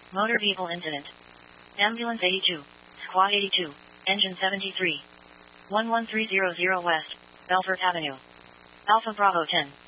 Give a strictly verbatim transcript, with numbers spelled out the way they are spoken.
Motor vehicle incident. Ambulance eighty-two. Squad eighty-two. Engine seventy-three. one one three zero zero West, Belfort Avenue. Alpha Bravo ten.